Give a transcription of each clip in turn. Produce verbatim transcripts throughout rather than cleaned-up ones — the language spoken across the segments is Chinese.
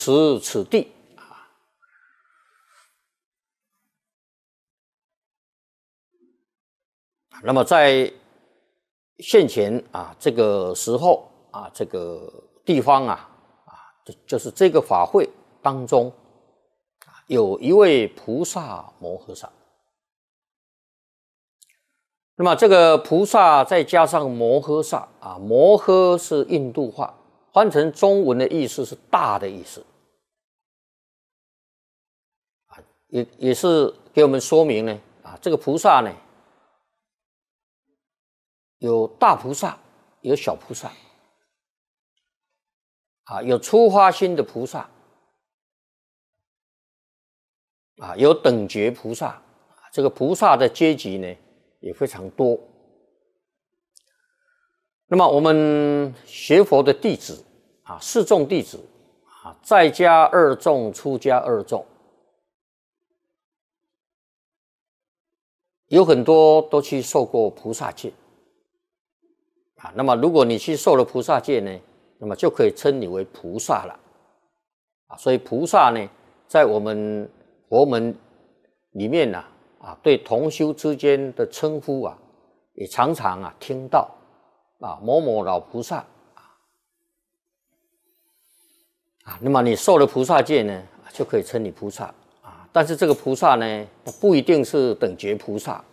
此此地啊。那么在现前啊这个时候啊这个地方啊啊就就是这个法会当中啊有一位菩萨摩诃萨。那么这个菩萨再加上摩诃萨啊，摩诃是印度话，翻成中文的意思是大的意思啊，也也是给我们说明呢啊，这个菩萨呢有大菩萨，有小菩萨啊，有初发心的菩萨啊，有等觉菩萨啊，这个菩萨的阶级呢也非常多。那么我们学佛的弟子啊，四众弟子啊，在家二众，出家二众，有很多都去受过菩萨戒啊。那么如果你去受了菩萨戒呢，那么就可以称你为菩萨了啊。所以菩萨呢，在我们佛门里面呢啊，对同修之间的称呼啊，也常常啊听到啊某某老菩萨啊啊，那么你受了菩萨戒呢，就可以称你菩萨啊。但是这个菩萨呢，不一定是等觉菩萨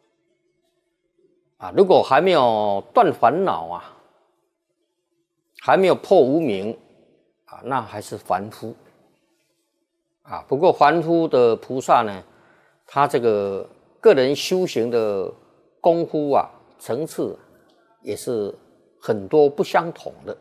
啊。如果还没有断烦恼啊，还没有破无明啊，那还是凡夫啊。不过凡夫的菩萨呢，他这个个人修行的功夫啊，层次也是很多不相同的。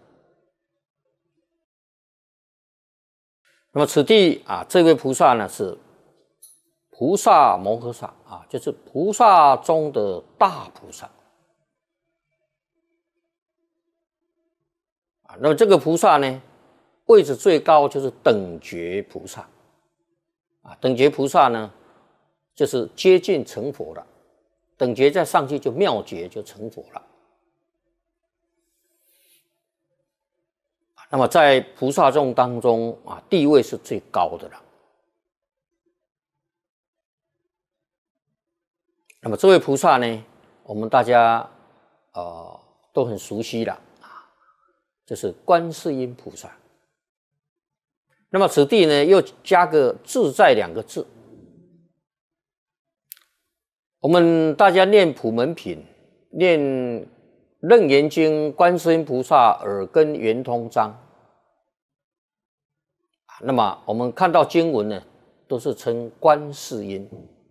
那么此地啊，这位菩萨呢是菩萨摩诃萨啊，就是菩萨中的大菩萨啊。那么这个菩萨呢，位置最高就是等觉菩萨啊。等觉菩萨呢，就是接近成佛了，等觉再上去就妙觉，就成佛了。那么在菩萨众当中啊，地位是最高的了。那么这位菩萨呢，我们大家呃都很熟悉了啊，就是观世音菩萨。那么此地呢，又加个自在两个字。我们大家念普门品，念楞严经观世音菩萨耳根圆通章，那么我们看到经文呢，都是称观世音。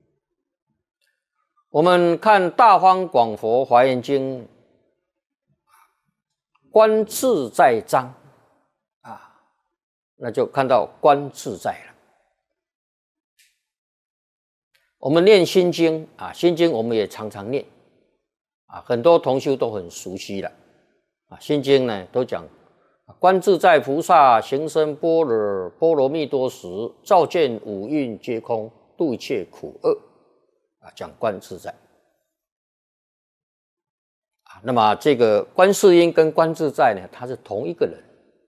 我们看大方广佛华严经，观自在章啊，那就看到观自在了。我们念心经啊，心经我们也常常念啊，很多同修都很熟悉了啊。心经呢都讲观自在菩萨行深般若波罗蜜多时，照见五蕴皆空，度一切苦厄啊，讲观自在啊。那么这个观世音跟观自在呢，它是同一个人。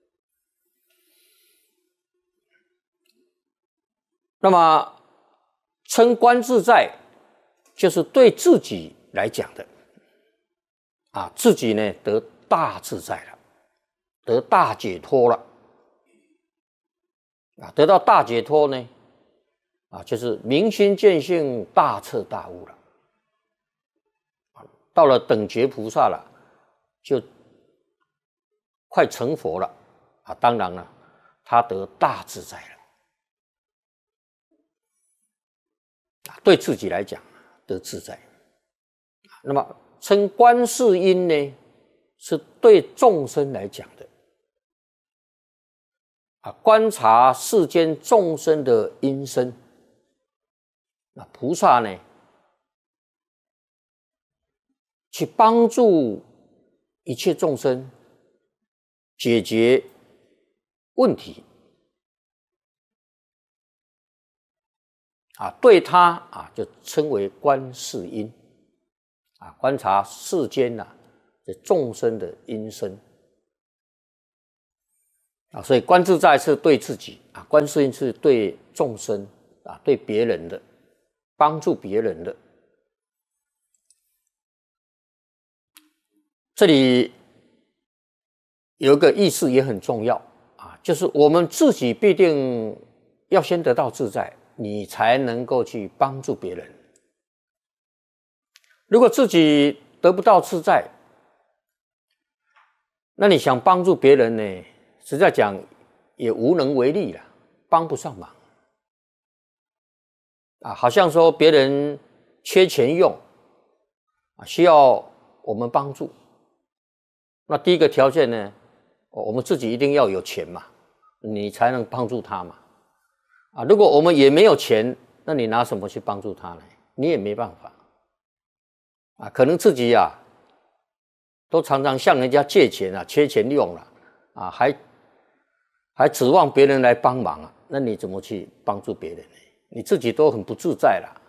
那么称观自在，就是对自己来讲的啊，自己呢得大自在了，得大解脱了啊，得到大解脱呢啊，就是明心见性，大彻大悟了。到了等觉菩萨了，就快成佛了啊，当然了，他得大自在了。对自己来讲得自在。那么称观世音呢，是对众生来讲的啊，观察世间众生的因身。那菩萨呢，去帮助一切众生解决问题啊，对他啊就称为观世音啊，观察世间呐、啊、这众生的因身。 啊，所以观自在是对自己啊，观世音是对众生啊，对别人的，帮助别人的。这里有一个意思也很重要啊，就是我们自己必定要先得到自在，你才能够去帮助别人。如果自己得不到自在，那你想帮助别人呢，实在讲也无能为力了，帮不上忙啊。好像说别人缺钱用啊，需要我们帮助，那第一个条件呢，我们自己一定要有钱嘛，你才能帮助他嘛。啊，如果我们也没有钱，那你拿什么去帮助他呢？你也没办法啊。可能自己呀、啊，都常常向人家借钱啊，缺钱用了啊，还还指望别人来帮忙啊，那你怎么去帮助别人呢？你自己都很不自在了，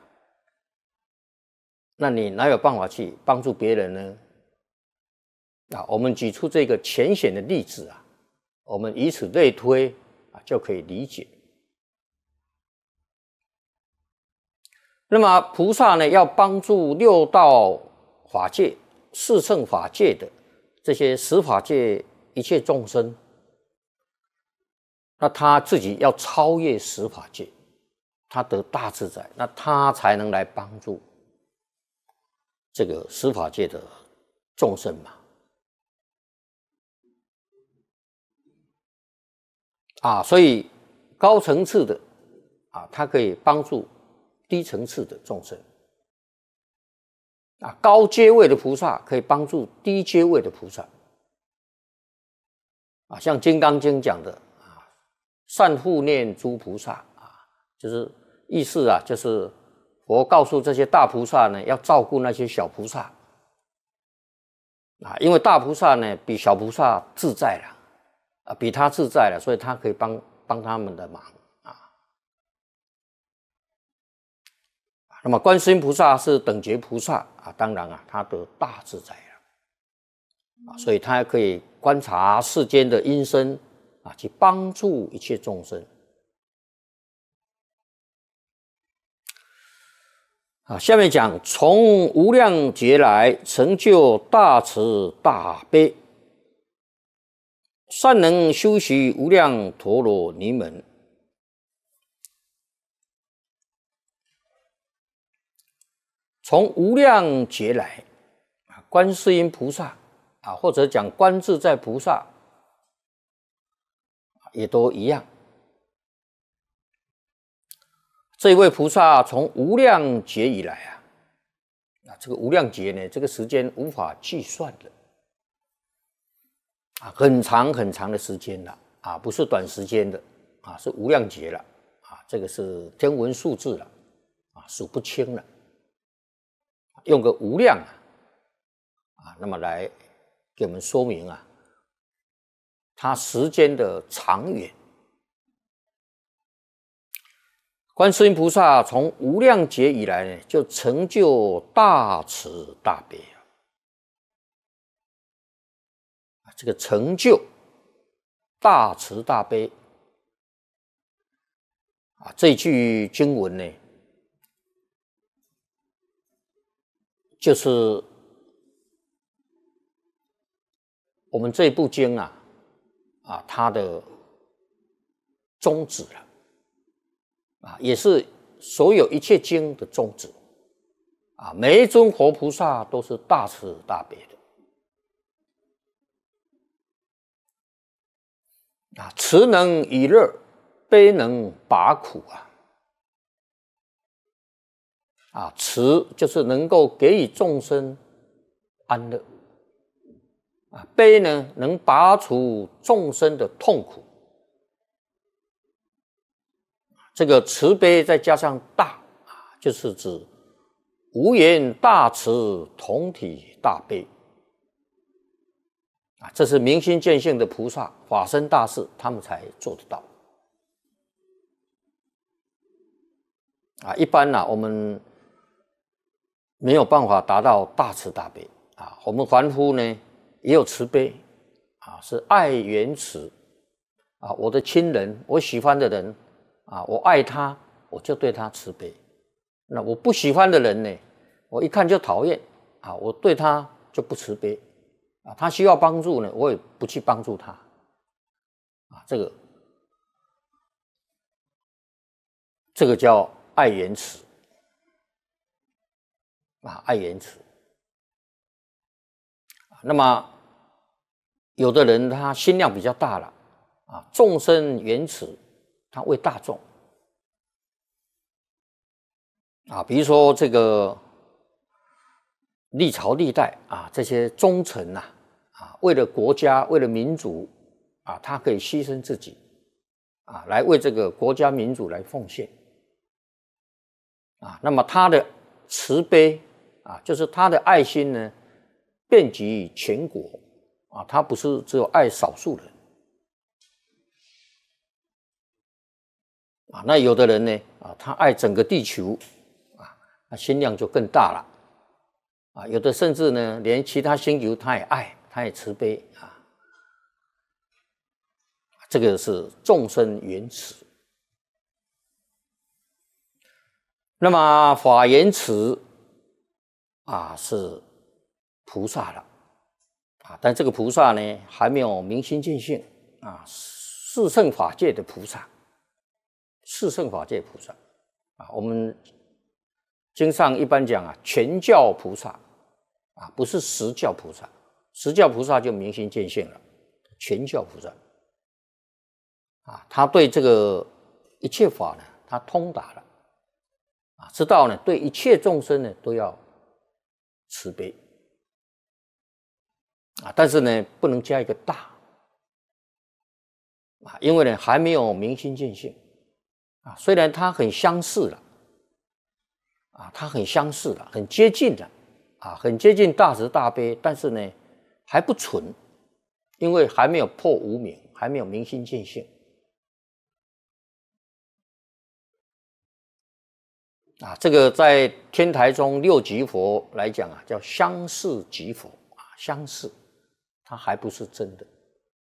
那你哪有办法去帮助别人呢？啊，我们举出这个浅显的例子啊，我们以此类推啊，就可以理解。那么菩萨呢，要帮助六道法界、四乘法界的这些十法界一切众生，那他自己要超越十法界，他得大自在，那他才能来帮助这个十法界的众生嘛。啊，所以高层次的啊，它可以帮助低层次的众生啊，高阶位的菩萨可以帮助低阶位的菩萨啊，像《金刚经》讲的啊，善护念诸菩萨啊，就是意思啊，就是佛告诉这些大菩萨呢，要照顾那些小菩萨啊，因为大菩萨呢比小菩萨自在了啊，比他自在了，所以他可以帮帮他们的忙。那么观世音菩萨是等觉菩萨啊，当然啊，他得大自在了啊，所以他还可以观察世间的因身啊，去帮助一切众生啊。下面讲从无量劫来成就大慈大悲，善能修习无量陀罗尼门。从无量劫来，观世音菩萨啊，或者讲观自在菩萨，也都一样。这位菩萨从无量劫以来啊，啊，这个无量劫呢，这个时间无法计算的啊，很长很长的时间了啊，不是短时间的啊，是无量劫了啊，这个是天文数字了啊，数不清了。用个无量啊，啊，那么来给我们说明啊，它时间的长远。观世音菩萨从无量劫以来呢，就成就大慈大悲啊，这个成就大慈大悲啊，这句经文呢，就是我们这部经啊，啊，它的宗旨了，啊，也是所有一切经的宗旨，啊，每一尊活菩萨都是大慈大悲的，啊，慈能以乐，悲能拔苦啊。啊，慈就是能够给予众生安乐，啊，悲呢能拔除众生的痛苦。这个慈悲再加上大啊，就是指无言大慈，同体大悲啊，这是明心见性的菩萨、法身大士，他们才做得到啊。一般呢、啊，我们没有办法达到大慈大悲啊，我们凡夫呢也有慈悲啊，是爱缘慈啊，我的亲人，我喜欢的人啊，我爱他，我就对他慈悲。那我不喜欢的人呢，我一看就讨厌啊，我对他就不慈悲啊。他需要帮助呢，我也不去帮助他啊。这个这个叫爱言慈啊，爱言慈。那么有的人他心量比较大了啊，众生缘慈，他为大众啊，比如说这个历朝历代啊，这些忠臣呐啊，为了国家，为了民族啊，他可以牺牲自己啊，来为这个国家民族来奉献啊。那么他的慈悲啊，就是他的爱心呢，遍及于全国啊，他不是只有爱少数人啊。那有的人呢啊，他爱整个地球啊，那心量就更大了啊。有的甚至呢，连其他星球他也爱，他也慈悲啊。这个是众生缘慈。那么法缘慈啊，是菩萨了啊，但这个菩萨呢，还没有明心见性啊，四圣法界的菩萨，四圣法界菩萨啊，我们经上一般讲啊，全教菩萨啊，不是实教菩萨，实教菩萨就明心见性了，全教菩萨啊，他对这个一切法呢，他通达了啊，知道呢，对一切众生呢都要慈悲啊，但是呢，不能加一个大啊，因为呢还没有明心见性啊，虽然它很相似了啊，它很相似了，很接近的啊，很接近大慈大悲，但是呢还不纯，因为还没有破无明，还没有明心见性啊。这个在天台中六级佛来讲啊，叫相似即佛啊，相似，它还不是真的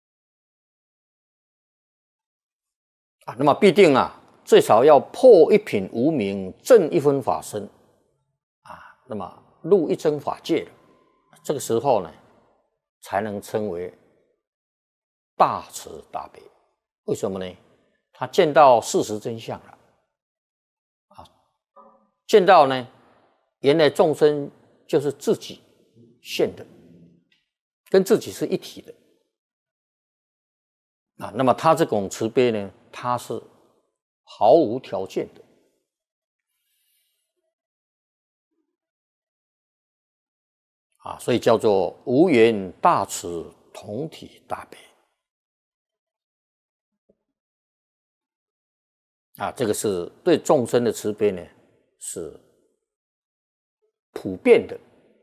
啊。那么必定啊，最少要破一品无明，证一分法身啊，那么入一真法界了，这个时候呢，才能称为大慈大悲。为什么呢？他见到事实真相了啊，见到呢，原来众生就是自己现的，跟自己是一体的啊。那么他这种慈悲呢，他是毫无条件的啊，所以叫做无缘大慈，同体大悲啊。这个是对众生的慈悲呢，是普遍的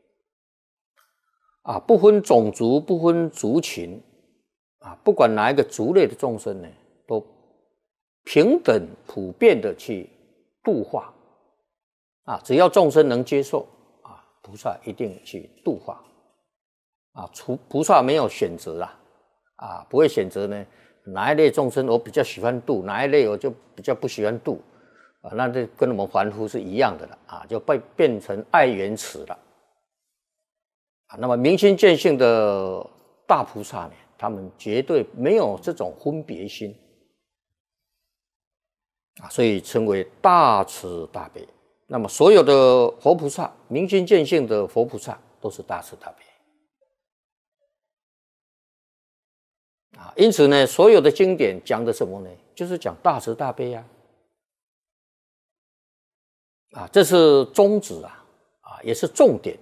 啊，不分种族，不分族群啊，不管哪一个族类的众生呢，都平等普遍的去度化啊，只要众生能接受啊，菩萨一定去度化啊。除菩萨没有选择啊，啊，不会选择呢哪一类众生我比较喜欢度，哪一类我就比较不喜欢度啊，那这跟我们凡夫是一样的了啊，就被变成爱缘慈了啊。那么明心见性的大菩萨呢，他们绝对没有这种分别心啊，所以称为大慈大悲。那么所有的佛菩萨，明心见性的佛菩萨都是大慈大悲啊。因此呢，所有的经典讲的什么呢？就是讲大慈大悲啊，啊，这是宗旨啊，啊，也是重点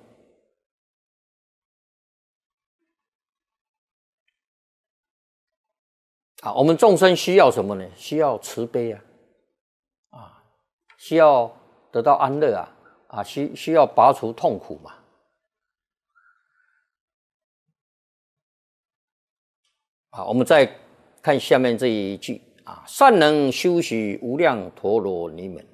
啊。我们众生需要什么呢？需要慈悲啊，啊，需要得到安乐啊，啊，需需要拔除痛苦嘛。啊，我们再看下面这一句啊，善能修习无量陀罗尼门。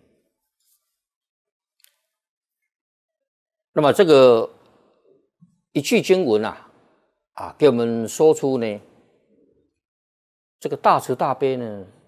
那么这个一句经文啊，啊，给我们说出呢这个大慈大悲呢，